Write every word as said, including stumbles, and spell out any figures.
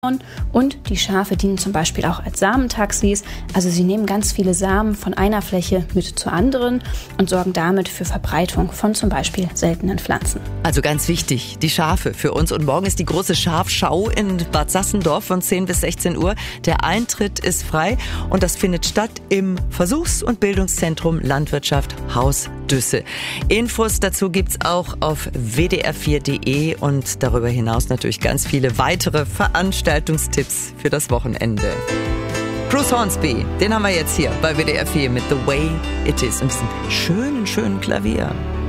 Und die Schafe dienen zum Beispiel auch als Samentaxis. Also sie nehmen ganz viele Samen von einer Fläche mit zur anderen und sorgen damit für Verbreitung von zum Beispiel seltenen Pflanzen. Also ganz wichtig, die Schafe für uns. Und morgen ist die große Schafschau in Bad Sassendorf von zehn bis sechzehn Uhr. Der Eintritt ist frei und das findet statt im Versuchs- und Bildungszentrum Landwirtschaft Haus Düsse. Infos dazu gibt's auch auf w d r vier punkt d e und darüber hinaus natürlich ganz viele weitere Veranstaltungstipps für das Wochenende. Bruce Hornsby, den haben wir jetzt hier bei W D R vier mit The Way It Is und diesem schönen, schönen Klavier.